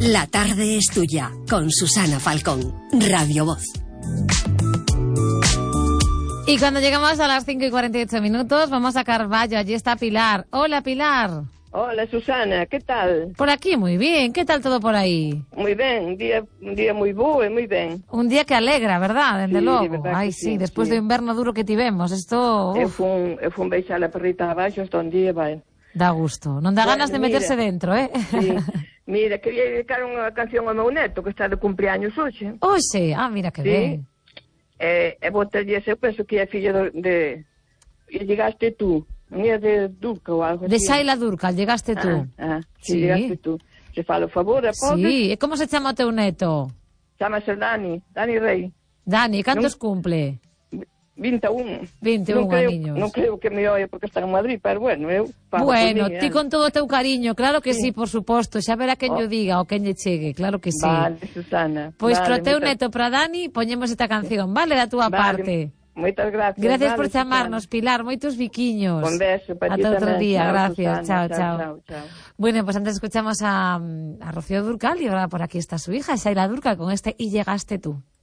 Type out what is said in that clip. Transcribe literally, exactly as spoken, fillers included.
La tarde es tuya, con Susana Falcón, Radio Voz. Y cuando llegamos a las cinco y cuarenta y ocho minutos, vamos a Carballo. Allí está Pilar. Hola, Pilar. Hola, Susana, ¿qué tal? Por aquí, muy bien. ¿Qué tal todo por ahí? Muy ben, un día un día moi bo e moi ben. Un día que alegra, verdad? Desde Sí, logo. verdad Ai, que sí, sí, después sí. do inverno duro que tivemos. Esto, Eu uf, fun, eu fun beixar a perrita abaixo hasta un día, vai. da gusto. Non dá Bueno, ganas de meterse mira. dentro, eh? Sí. Mira, quería dedicar unha canción ao meu neto que está de cumpleaños hoxe. Oxe, ah, mira que Sí. ben. E, e botalle, eu penso que é filla do, de... E llegaste tú. Mía de Durca ou algo De así. Saila Durcal, llegaste tú. Ah, ah, sí, Sí. llegaste tú. Se falo, favor, a podes. Sí, e como se chama o teu neto? Chámase Dani, Dani Rey. Dani, cantos cumple? vinte e un. vinte e un non creo, aniños. Non creo que me oia porque está en Madrid, pero bueno, eu... falo Bueno, por min, ti eh. con todo o teu cariño, claro que sí, Sí. por suposto, xa verá quen Oh. lle diga ou quen lle chegue, claro que sí. Vale, Susana. Pois vale, pro teu moita- neto, para Dani, poñemos esta canción, vale, da túa Vale, parte. Moitas gracias. Gracias vale, por chamarnos, Susana. Pilar, moitos biquiños. Un beso para ti Ata outro tamén. día, Chao, gracias, Susana. chao, Chao, chao. chao, chao. Bueno, pues antes escuchamos a, a Rocío Durcal y ahora por aquí está su hija, Saila Durcal, con este Y llegaste tú.